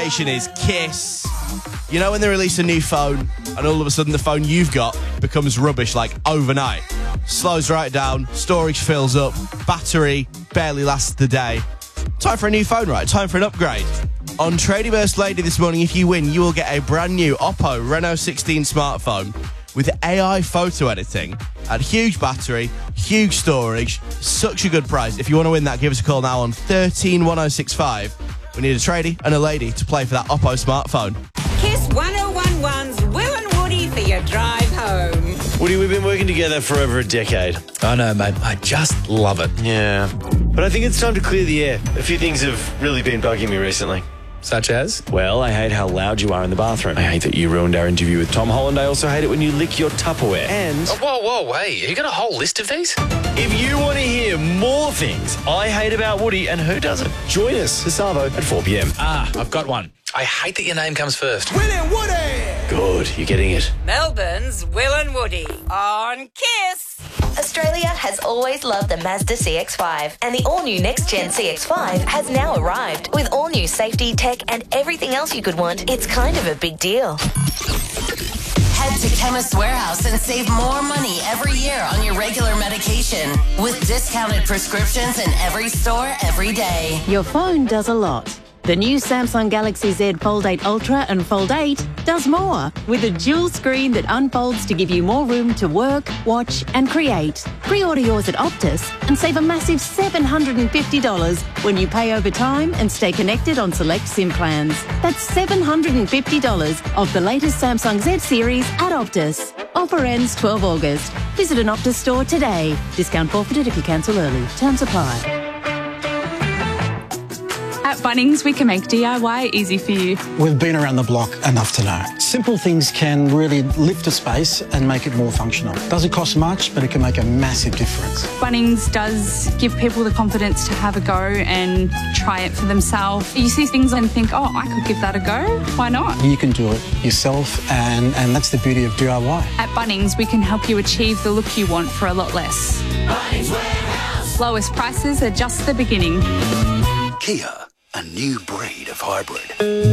Is Kiss. You know when they release a new phone and all of a sudden the phone you've got becomes rubbish like overnight? Slows right down, storage fills up, battery barely lasts the day. Time for a new phone, right? Time for an upgrade. On Tradieburst Lady this morning, if you win, you will get a brand new Oppo Reno 16 smartphone with AI photo editing and huge battery, huge storage, such a good price. If you want to win that, give us a call now on 131065. We need a tradie and a lady to play for that Oppo smartphone. Kiss 101.1's Will and Woody for your drive home. Woody, we've been working together for over a decade. I know, mate. I just love it. Yeah. But I think it's time to clear the air. A few things have really been bugging me recently. Such as? Well, I hate how loud you are in the bathroom. I hate that you ruined our interview with Tom Holland. I also hate it when you lick your Tupperware. And... Whoa, wait. You got a whole list of these? if you want to hear more things I hate about Woody, and who doesn't, join us this Savo at 4 p.m. I've got one. I hate that your name comes first. Will and Woody! Good, you're getting it. Melbourne's Will and Woody on Kiss. Australia has always loved the Mazda CX-5, and the all-new next-gen CX-5 has now arrived. With all-new safety, tech, and everything else you could want, it's kind of a big deal. Head to Chemist Warehouse and save more money every year on your regular medication with discounted prescriptions in every store every day. Your phone does a lot. The new Samsung Galaxy Z Fold 8 Ultra and Fold 8 does more, with a dual screen that unfolds to give you more room to work, watch and create. Pre-order yours at Optus and save a massive $750 when you pay over time and stay connected on select SIM plans. That's $750 of the latest Samsung Z series at Optus. Offer ends 12 August. Visit an Optus store today. Discount forfeited if you cancel early. Terms apply. At Bunnings, we can make DIY easy for you. We've been around the block enough to know. Simple things can really lift a space and make it more functional. Doesn't cost much, but it can make a massive difference. Bunnings does give people the confidence to have a go and try it for themselves. You see things and think, oh, I could give that a go. Why not? You can do it yourself, and that's the beauty of DIY. At Bunnings, we can help you achieve the look you want for a lot less. Bunnings Warehouse. Lowest prices are just the beginning. Kia, a new breed of hybrid.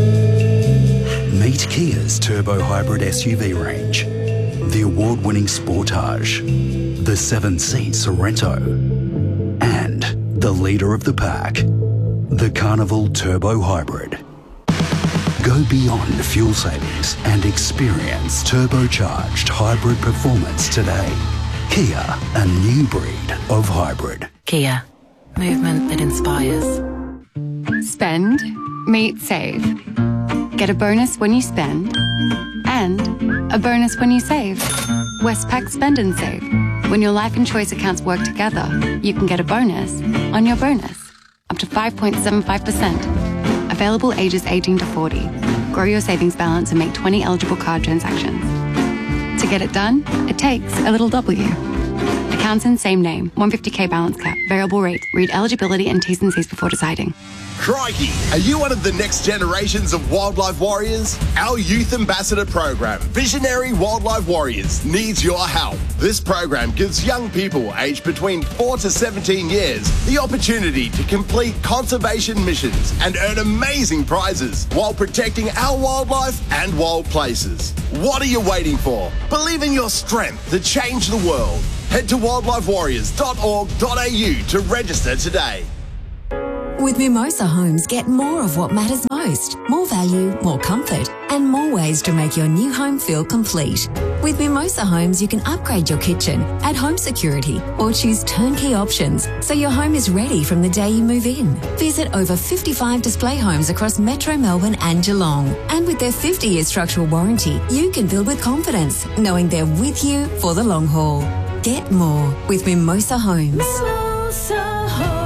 Meet Kia's turbo hybrid SUV range. The award-winning Sportage, the 7-seat Sorento, and the leader of the pack, the Carnival Turbo Hybrid. Go beyond fuel savings and experience turbocharged hybrid performance today. Kia, a new breed of hybrid. Kia, movement that inspires. Spend, meet, save. Get a bonus when you spend and a bonus when you save. Westpac Spend and Save. When your life and choice accounts work together, you can get a bonus on your bonus, up to 5.75%. Available ages 18 to 40. Grow your savings balance and make 20 eligible card transactions. To get it done, it takes a little W. Accounts in same name, 150k balance cap, variable rate. Read eligibility and T's and C's before deciding. Crikey, are you one of the next generations of wildlife warriors? Our youth ambassador program, Visionary Wildlife Warriors, needs your help. This program gives young people aged between 4 to 17 years the opportunity to complete conservation missions and earn amazing prizes while protecting our wildlife and wild places. What are you waiting for? Believe in your strength to change the world. Head to wildlifewarriors.org.au to register today. With Mimosa Homes, get more of what matters most. More value, more comfort, and more ways to make your new home feel complete. With Mimosa Homes, you can upgrade your kitchen, add home security, or choose turnkey options so your home is ready from the day you move in. Visit over 55 display homes across Metro Melbourne and Geelong. And with their 50-year structural warranty, you can build with confidence, knowing they're with you for the long haul. Get more with Mimosa Homes. Mimosa Homes.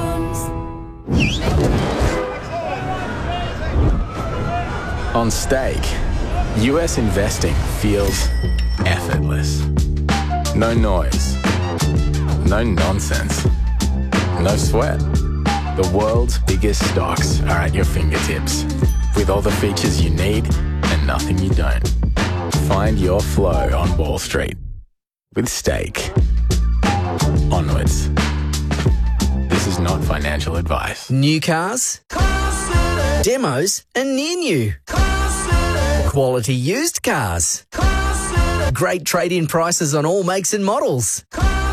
On Stake, US investing feels effortless. No noise, no nonsense, no sweat. The world's biggest stocks are at your fingertips, with all the features you need and nothing you don't. Find your flow on Wall Street with Stake. Onwards. This is not financial advice. New cars? Demos and near new. Quality used cars. Great trade-in prices on all makes and models.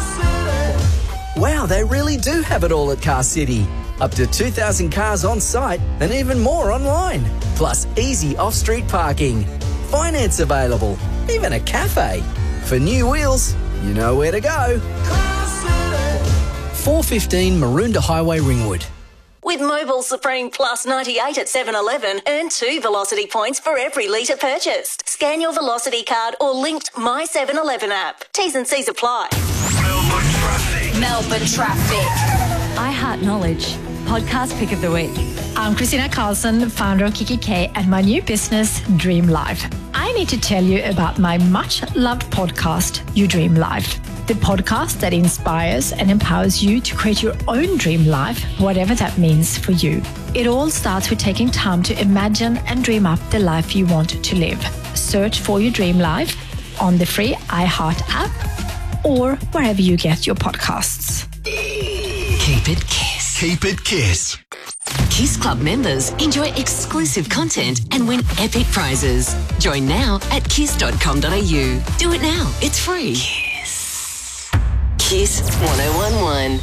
Wow, they really do have it all at Car City. Up to 2,000 cars on site and even more online. Plus easy off-street parking. Finance available. Even a cafe. For new wheels, you know where to go. 415 Maroondah Highway, Ringwood. With Mobile Supreme Plus 98 at 7-Eleven, earn 2 Velocity points for every litre purchased. Scan your Velocity card or linked My 7-Eleven app. T's and C's apply. Melbourne traffic. I Heart Knowledge, podcast pick of the week. I'm Christina Carlson, founder of Kiki K, and my new business, Dream Life. I need to tell you about my much-loved podcast, You Dream Life. The podcast that inspires and empowers you to create your own dream life, whatever that means for you. It all starts with taking time to imagine and dream up the life you want to live. Search for Your Dream Life on the free iHeart app or wherever you get your podcasts. Keep it Kiss. Keep it Kiss. Kiss Club members enjoy exclusive content and win epic prizes. Join now at kiss.com.au. Do it now. It's free. Kiss 1011.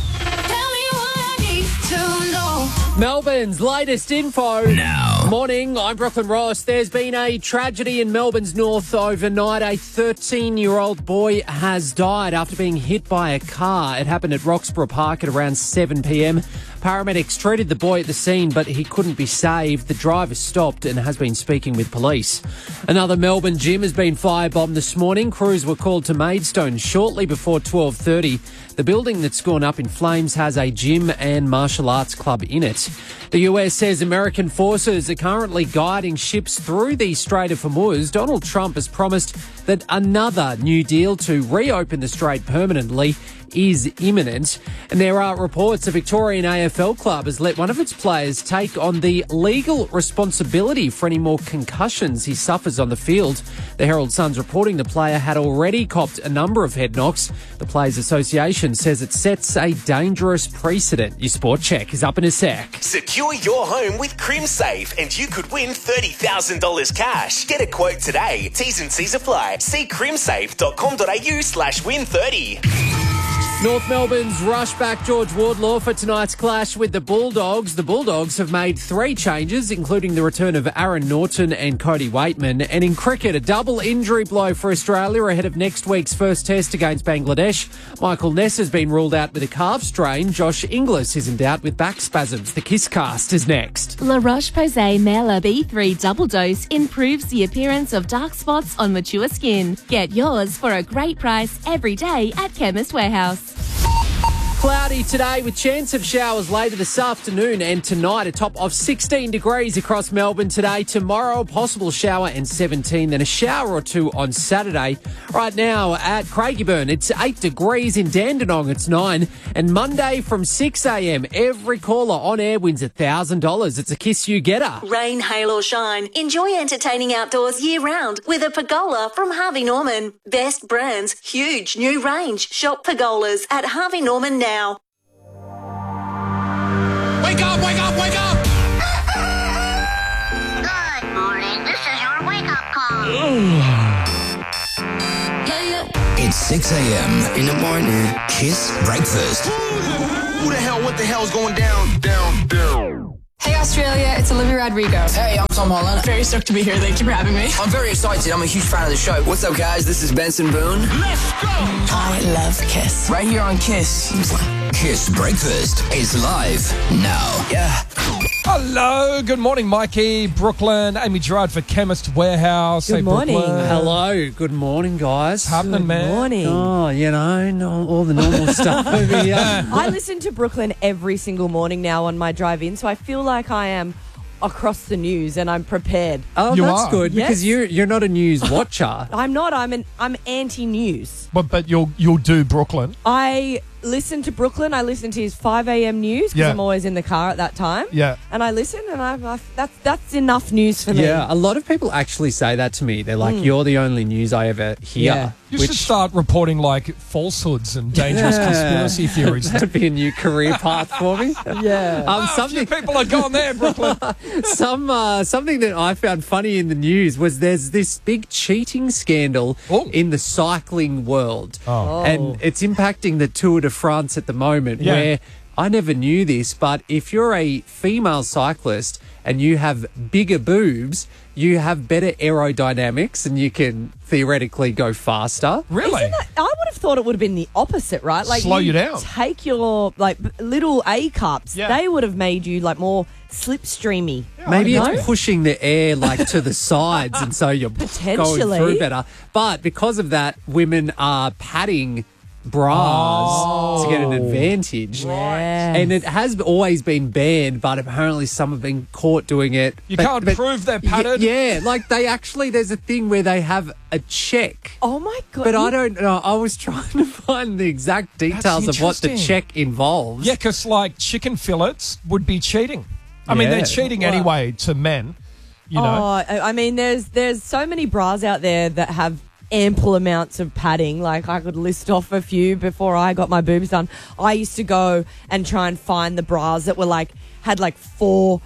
Melbourne's latest info. Now. Morning, I'm Brooklyn Ross. There's been a tragedy in Melbourne's north overnight. A 13-year-old boy has died after being hit by a car. It happened at Roxburgh Park at around 7 p.m. Paramedics treated the boy at the scene, but he couldn't be saved. The driver stopped and has been speaking with police. Another Melbourne gym has been firebombed this morning. Crews were called to Maidstone shortly before 12:30. The building that's gone up in flames has a gym and martial arts club in it. The US says American forces are currently guiding ships through the Strait of Hormuz. Donald Trump has promised that another new deal to reopen the strait permanently is imminent. And there are reports a Victorian AFL club has let one of its players take on the legal responsibility for any more concussions he suffers on the field. The Herald Sun's reporting the player had already copped a number of head knocks. The Players Association says it sets a dangerous precedent. Your sport check is up in a sec. Secure your home with CrimSafe and you could win $30,000 cash. Get a quote today. T's and C's apply. See crimsafe.com.au/win30. North Melbourne's rush back George Wardlaw for tonight's clash with the Bulldogs. The Bulldogs have made 3 changes, including the return of Aaron Norton and Cody Waitman. And in cricket, a double injury blow for Australia ahead of next week's first test against Bangladesh. Michael Ness has been ruled out with a calf strain. Josh Inglis is in doubt with back spasms. The Kisscast is next. La Roche-Posay Mela B3 double dose improves the appearance of dark spots on mature skin. Get yours for a great price every day at Chemist Warehouse. Cloudy today with chance of showers later this afternoon and tonight. A top of 16 degrees across Melbourne today. Tomorrow, a possible shower and 17, then a shower or 2 on Saturday. Right now at Craigieburn, it's 8 degrees. In Dandenong, it's 9. And Monday from 6 a.m, every caller on air wins $1,000. It's a Kiss You Getter. Rain, hail or shine, enjoy entertaining outdoors year-round with a pergola from Harvey Norman. Best brands, huge new range. Shop pergolas at Harvey Norman now. Wake up, wake up, wake up! Good morning, this is your wake-up call. It's 6 a.m. in the morning. Kiss Breakfast. Who the hell, what the hell's going down? Hey Australia, it's Olivia Rodrigo. Hey, I'm Tom Holland. Very stoked to be here. Thank you for having me. I'm very excited. I'm a huge fan of the show. What's up, guys? This is Benson Boone. Let's go! I love Kiss. Right here on Kiss. Kiss Breakfast is live now. Yeah. Hello, good morning, Mikey, Brooklyn, Amy Gerard for Chemist Warehouse. Good morning. Brooklyn. Hello, good morning, guys. What's happening, man? Good morning. Oh, you know, all the normal stuff over here. I listen to Brooklyn every single morning now on my drive in, so I feel like I am across the news and I'm prepared. Oh, that's good because Yes. you're not a news watcher. I'm not. I'm anti-news. But you'll do Brooklyn. I listen to Brooklyn. I listen to his 5 a.m. news because I'm always in the car at that time. Yeah. And I listen, and that's enough news for me. Yeah, a lot of people actually say that to me. They're like, you're the only news I ever hear. Yeah. You should start reporting like falsehoods and dangerous conspiracy theories. That'd be a new career path for me. Yeah. Something people are going there, Brooklyn. Something that I found funny in the news was there's this big cheating scandal in the cycling world. And it's impacting the Tour de France at the moment, where I never knew this, but if you're a female cyclist and you have bigger boobs, you have better aerodynamics and you can theoretically go faster. Really? I would have thought it would have been the opposite, right? Like slow you down. Take your little A cups. They would have made you like more slipstreamy. Maybe it's pushing the air like to the sides, and so you're going through better. But because of that, women are padding bras to get an advantage. And it has always been banned, but apparently some have been caught doing it. You can't prove they're padded? Yeah, like there's a thing where they have a check. Oh my God. But I don't know. I was trying to find the exact details of what the check involves. Yeah, because like chicken fillets would be cheating. I mean, they're cheating anyway to men, you know. I mean, there's so many bras out there that have ample amounts of padding. Like, I could list off a few before I got my boobs done. I used to go and try and find the bras that were had 4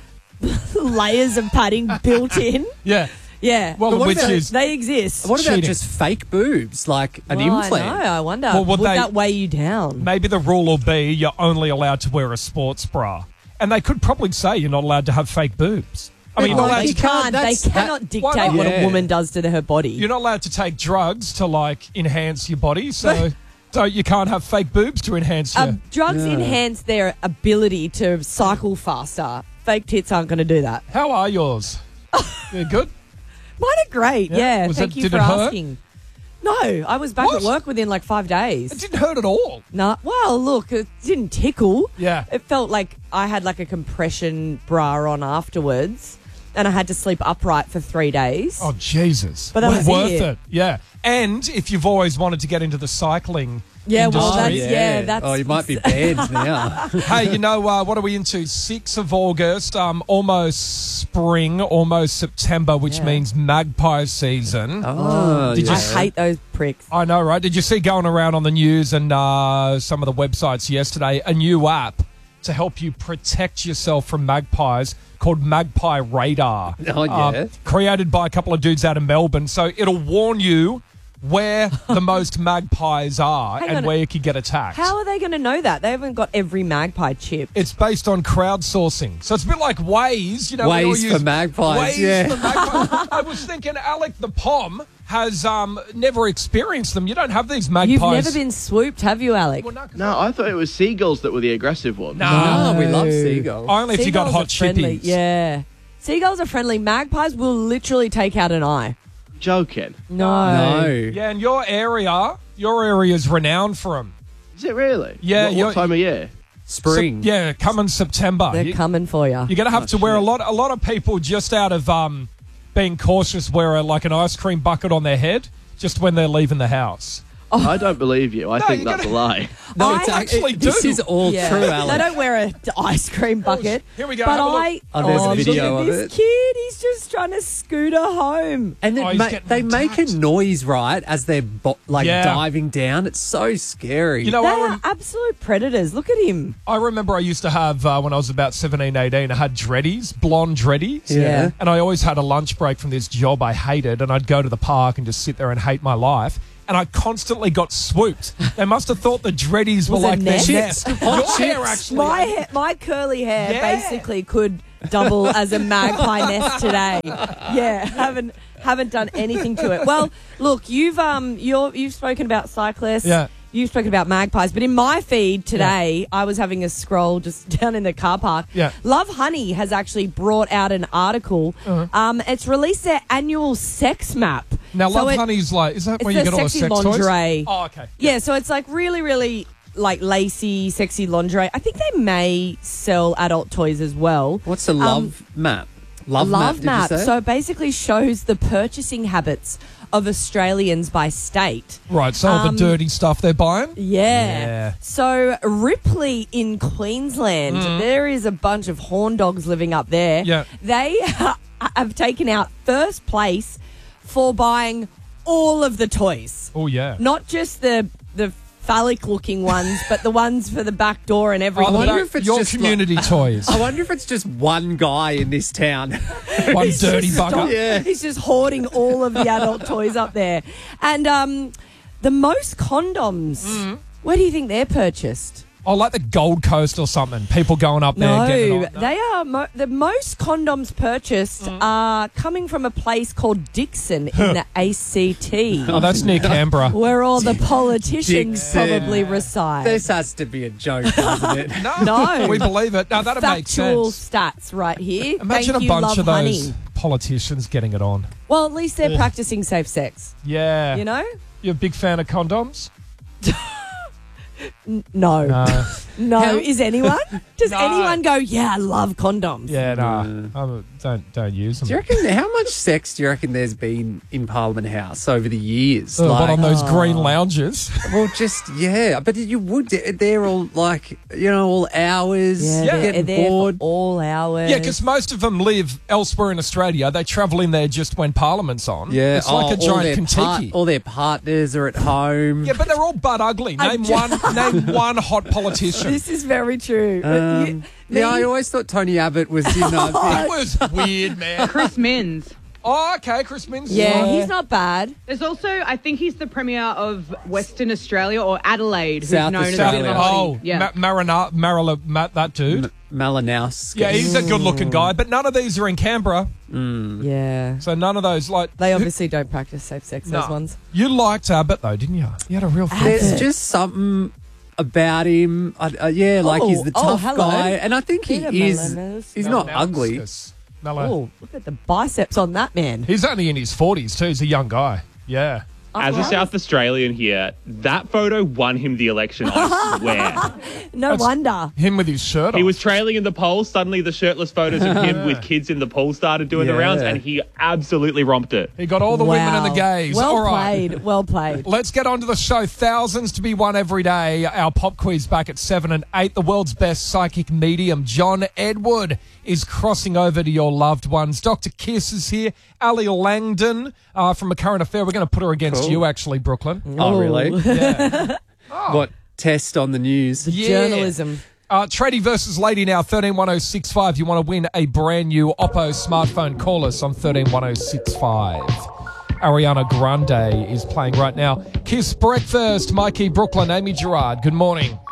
layers of padding built in. Yeah. Yeah. Well, they exist. What about just fake boobs, like an implant? I know. I wonder. Well, would that weigh you down? Maybe the rule will be you're only allowed to wear a sports bra. And they could probably say you're not allowed to have fake boobs. I mean, they cannot dictate what a woman does to her body. You're not allowed to take drugs to enhance your body, so you can't have fake boobs to enhance your... Drugs enhance their ability to cycle faster. Fake tits aren't going to do that. How are yours? They're good? Mine are great, yeah. Thank you for asking. No, I was back at work within 5 days. It didn't hurt at all. No, well, look, it didn't tickle. Yeah. It felt like I had a compression bra on afterwards, and I had to sleep upright for 3 days. Oh, Jesus. But that was worth it. Yeah. And if you've always wanted to get into the cycling industry. That's you might be banned now. Hey, what are we into? 6th of August, almost spring, almost September, which means magpie season. I hate those pricks. I know, right? Did you see going around on the news and some of the websites yesterday, a new app to help you protect yourself from magpies called Magpie Radar. Oh, yeah. Created by a couple of dudes out of Melbourne. So it'll warn you where the most magpies are and where you can get attacked. How are they going to know that? They haven't got every magpie chip. It's based on crowdsourcing. So it's a bit like Waze. Waze for magpies, Waze for magpies. I was thinking Alec the Pom has never experienced them. You don't have these magpies. You've never been swooped, have you, Alec? No, I thought it was seagulls that were the aggressive ones. No, we love seagulls. Only if you got hot chippies. Yeah. Seagulls are friendly. Magpies will literally take out an eye. Joking? No. Yeah, and your area is renowned for them. Is it really? Yeah. What time of year? Spring. Coming September. They're coming for you. You're going to have to wear a lot of people just out of being cautious wear an ice cream bucket on their head just when they're leaving the house. Oh. I don't believe you. I think that's a lie. No, it's actually This is all true, Alex. They don't wear an ice cream bucket. Here we go. But there's a video of this kid. He's just trying to scooter home. And they make a noise, right, as they're diving down. It's so scary. They're absolute predators. Look at him. I remember I used to have, when I was about 17, 18, I had dreadies, blonde dreadies. Yeah. And I always had a lunch break from this job I hated, and I'd go to the park and just sit there and hate my life. And I constantly got swooped. They must have thought the dreadies were like their nest. Your hair, actually. My curly hair basically could double as a magpie nest today. Yeah, haven't done anything to it. Well, look, you've spoken about cyclists. Yeah. You've spoken about magpies, but in my feed today, I was having a scroll just down in the car park. Yeah. Love Honey has actually brought out an article. It's released their annual sex map. Now, Love Honey's is that where you get all the sex lingerie. toys? Oh, okay. Yeah, so it's really, really lacy, sexy lingerie. I think they may sell adult toys as well. What's the Love Map? Love Map. So it basically shows the purchasing habits of Australians by state. Right, so all the dirty stuff they're buying? Yeah. So Ripley in Queensland, there is a bunch of horn dogs living up there. Yeah. They have taken out first place for buying all of the toys. Oh, yeah. Not just the phallic-looking ones, but the ones for the back door and everything. I wonder if it's your community toys. I wonder if it's just one guy in this town. One dirty bugger. Yeah. He's just hoarding all of the adult toys up there. And the most condoms, where do you think they're purchased? Oh, like the Gold Coast or something. People going up there and getting it on. They are the most condoms purchased are coming from a place called Dixon in the ACT. Oh, that's near Canberra. Where all the politicians Dixon. probably reside. This has to be a joke, doesn't it? No. We believe it. No, that'd make Factual sense. stats right here. Imagine Thank a you, bunch Love of those Honey. politicians getting it on. Well, at least they're practicing safe sex. Yeah. You know? You're a big fan of condoms? No. No. Is anyone? Does No. anyone go, yeah, I love condoms? Yeah, no. Don't use them. Do you reckon, how much sex do you reckon there's been in Parliament House over the years? Oh, what, on those green lounges? Well, just, yeah. But you would, they're all like, all hours, getting they're bored. for all hours. Yeah, because most of them live elsewhere in Australia. They travel in there just when Parliament's on. Yeah. It's like a giant Kentucky. All their partners are at home. Yeah, but they're all butt ugly. Name one hot politician. This is very true. I always thought Tony Abbott was, That was weird, man. Chris Minns. Oh, okay, Chris Minns. Yeah, he's not bad. There's also, I think he's the Premier of Western Australia or Adelaide, who's South known Australia. as a Oh, yeah. that dude. Malinowski. Yeah, he's a good-looking guy, but none of these are in Canberra. Yeah. So none of those, like... They obviously don't practice safe sex, those ones. You liked Abbott, though, didn't you? You had a real feel There's for it. just something about him. Like he's the tough hello. guy. And I think Peter he is... Melendez. He's not ugly. Oh, look at the biceps on that man. He's only in his 40s, too. He's a young guy. Yeah. As a South Australian here, that photo won him the election, I swear. No wonder. Him with his shirt on. He was trailing in the polls. Suddenly the shirtless photos of him with kids in the polls started doing the rounds, and he absolutely romped it. He got all the women and the gays. Well all right. played. Well played. Let's get on to the show. Thousands to be won every day. Our pop quiz back at 7 and 8. The world's best psychic medium, John Edward, is crossing over to your loved ones. Dr. Kiss is here. Ali Langdon from A Current Affair. We're going to put her against you, actually, Brooklyn. Oh, really? Yeah. What test on the news? Journalism. Tradie versus Lady now, 131065. You want to win a brand new Oppo smartphone? Call us on 131065. Ariana Grande is playing right now. Kiss Breakfast, Mikey, Brooklyn, Amy Gerard. Good morning.